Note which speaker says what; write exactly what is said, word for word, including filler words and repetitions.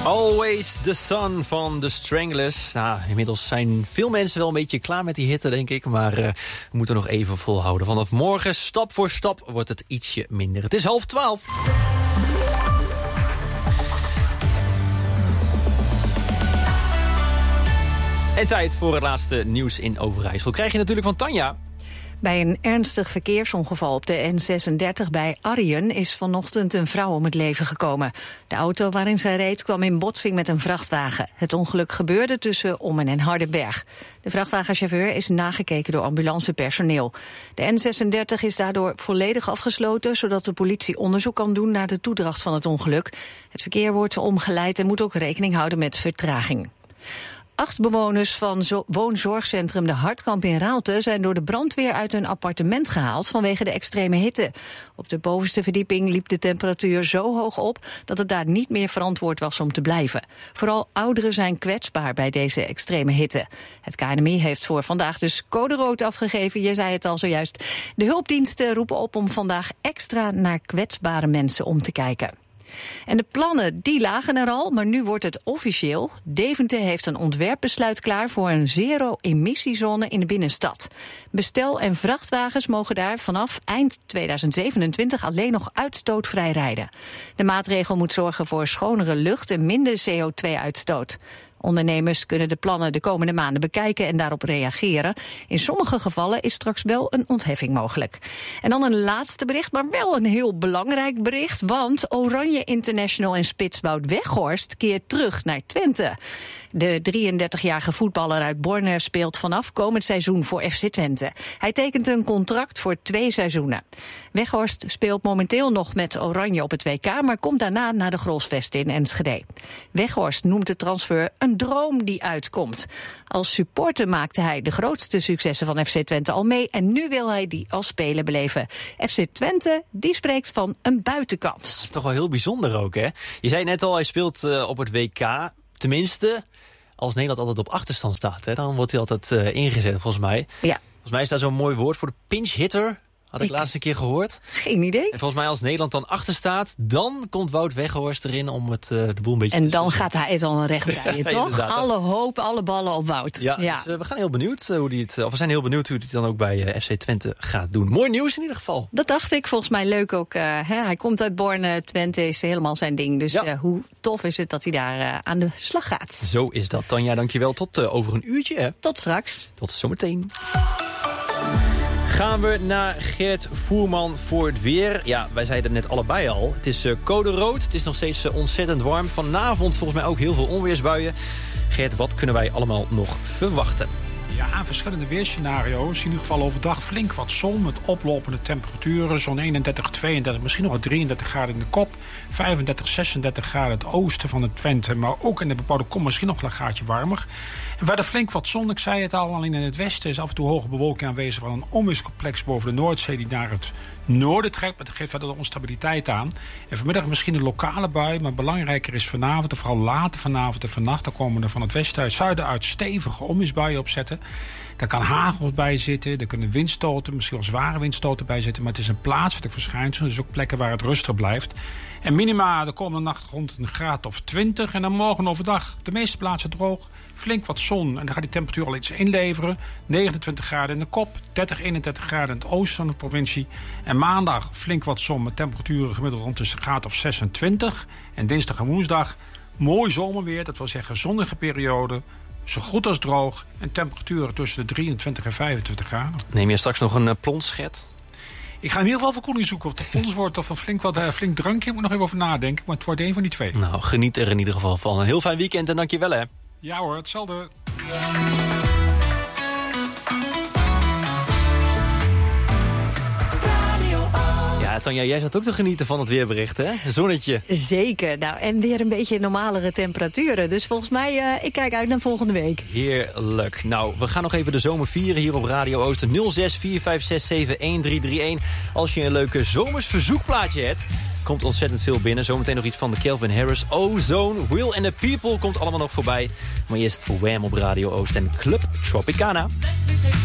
Speaker 1: Always the Sun van The Stranglers. Nou, inmiddels zijn veel mensen wel een beetje klaar met die hitte, denk ik. Maar uh, we moeten nog even volhouden. Vanaf morgen, stap voor stap, wordt het ietsje minder. Het is half twaalf. En tijd voor het laatste nieuws in Overijssel. Krijg je natuurlijk van Tanja.
Speaker 2: Bij een ernstig verkeersongeval op de N zesendertig bij Arjen is vanochtend een vrouw om het leven gekomen. De auto waarin zij reed kwam in botsing met een vrachtwagen. Het ongeluk gebeurde tussen Ommen en Hardenberg. De vrachtwagenchauffeur is nagekeken door ambulancepersoneel. De N zesendertig is daardoor volledig afgesloten, zodat de politie onderzoek kan doen naar de toedracht van het ongeluk. Het verkeer wordt omgeleid en moet ook rekening houden met vertraging. Acht bewoners van woonzorgcentrum De Hartkamp in Raalte zijn door de brandweer uit hun appartement gehaald vanwege de extreme hitte. Op de bovenste verdieping liep de temperatuur zo hoog op dat het daar niet meer verantwoord was om te blijven. Vooral ouderen zijn kwetsbaar bij deze extreme hitte. Het K N M I heeft voor vandaag dus code rood afgegeven, je zei het al zojuist. De hulpdiensten roepen op om vandaag extra naar kwetsbare mensen om te kijken. En de plannen, die lagen er al, maar nu wordt het officieel. Deventer heeft een ontwerpbesluit klaar voor een zero-emissiezone in de binnenstad. Bestel- en vrachtwagens mogen daar vanaf eind tweeduizend zevenentwintig alleen nog uitstootvrij rijden. De maatregel moet zorgen voor schonere lucht en minder C O twee uitstoot. Ondernemers kunnen de plannen de komende maanden bekijken en daarop reageren. In sommige gevallen is straks wel een ontheffing mogelijk. En dan een laatste bericht, maar wel een heel belangrijk bericht. Want Oranje International en spits Wout Weghorst keert terug naar Twente. De drieëndertigjarige voetballer uit Borne speelt vanaf komend seizoen voor F C Twente. Hij tekent een contract voor twee seizoenen. Weghorst speelt momenteel nog met Oranje op het W K, maar komt daarna naar de Grosvesten in Enschede. Weghorst noemt de transfer een droom die uitkomt. Als supporter maakte hij de grootste successen van F C Twente al mee en nu wil hij die als speler beleven. F C Twente, die spreekt van een buitenkans.
Speaker 1: Toch wel heel bijzonder ook, hè? Je zei net al, hij speelt uh, op het W K. Tenminste, als Nederland altijd op achterstand staat, hè, dan wordt hij altijd uh, ingezet, volgens mij.
Speaker 2: Ja.
Speaker 1: Volgens mij is daar zo'n mooi woord voor, de pinch hitter. Had ik, ik laatste keer gehoord.
Speaker 2: Geen idee.
Speaker 1: En volgens mij als Nederland dan achter staat, dan komt Wout Weghorst erin om het, uh, de boel een beetje
Speaker 2: en
Speaker 1: te
Speaker 2: dan
Speaker 1: sussen.
Speaker 2: gaat hij het al recht breien, toch? Alle hoop, alle ballen op Wout.
Speaker 1: Ja,
Speaker 2: ja.
Speaker 1: Dus, uh, we gaan heel benieuwd uh, hoe die het, of we zijn heel benieuwd hoe hij het dan ook bij uh, F C Twente gaat doen. Mooi nieuws in ieder geval.
Speaker 2: Dat dacht ik, volgens mij leuk ook. Uh, hè? Hij komt uit Borne, Twente is helemaal zijn ding. Dus ja. uh, hoe tof is het dat hij daar uh, aan de slag gaat.
Speaker 1: Zo is dat. Tanja, dankjewel. Tot uh, over een uurtje. Hè?
Speaker 2: Tot straks.
Speaker 1: Tot zometeen. Gaan we naar Gert Voerman voor het weer. Ja, wij zeiden het net allebei al. Het is uh, code rood. Het is nog steeds uh, ontzettend warm. Vanavond volgens mij ook heel veel onweersbuien. Gert, wat kunnen wij allemaal nog verwachten?
Speaker 3: Ja, verschillende weerscenario's. In ieder geval overdag flink wat zon met oplopende temperaturen. Zo'n eenendertig, tweeëndertig, misschien nog wel drieëndertig graden in de kop. vijfendertig, zesendertig graden het oosten van het Twente. Maar ook in de bebouwde kom misschien nog een graadje warmer. En verder flink wat zon. Ik zei het al, alleen in het westen is af en toe hoge bewolking aanwezig van een onweerscomplex boven de Noordzee die naar het noorden trekt. Maar dat geeft verder de onstabiliteit aan. En vanmiddag misschien een lokale bui. Maar belangrijker is vanavond, en vooral later vanavond en vannacht, dan komen er van het westen uit zuiden uit stevige onweersbuien opzetten. Daar kan hagel bij zitten, er kunnen windstoten, misschien wel zware windstoten bij zitten. Maar het is een plaatselijk verschijnsel, dus ook plekken waar het rustig blijft. En minima de komende nacht rond een graad of twintig. En dan morgen overdag op de meeste plaatsen droog, flink wat zon. En dan gaat die temperatuur al iets inleveren. negenentwintig graden in de kop, dertig, eenendertig graden in het oosten van de provincie. En maandag flink wat zon met temperaturen gemiddeld rond een graad of zesentwintig. En dinsdag en woensdag mooi zomerweer, dat wil zeggen zonnige periode. Zo goed als droog en temperaturen tussen de drieëntwintig en vijfentwintig graden.
Speaker 1: Neem je straks nog een uh, plons, Gert?
Speaker 3: Ik ga in ieder geval verkoeling zoeken. Of het plons wordt of een flink, wat, uh, flink drankje. Ik moet nog even over nadenken. Maar het wordt een van die twee.
Speaker 1: Nou, geniet er in ieder geval van. Een heel fijn weekend en dank je wel, hè.
Speaker 3: Ja hoor, hetzelfde.
Speaker 1: Ja, Tanja, jij zat ook te genieten van het weerbericht, hè? Een zonnetje.
Speaker 2: Zeker. Nou, en weer een beetje normalere temperaturen. Dus volgens mij, uh, ik kijk uit naar volgende week.
Speaker 1: Heerlijk. Nou, we gaan nog even de zomer vieren hier op Radio Oosten. nul zes vier vijf zes zeven een drie drie een. Als je een leuke zomersverzoekplaatje hebt, komt ontzettend veel binnen. Zometeen nog iets van de Calvin Harris. Ozone, Will and the People komt allemaal nog voorbij. Maar eerst Wham op Radio Oost en Club Tropicana.